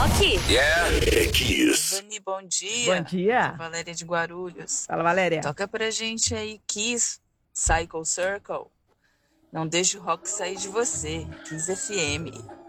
rock. É Kiss. Vani, bom dia. Bom dia. Sou Valéria de Guarulhos. Fala, Valéria. Toca pra gente aí Kiss, Cycle Circle. Não deixe o rock sair de você. Kiss FM.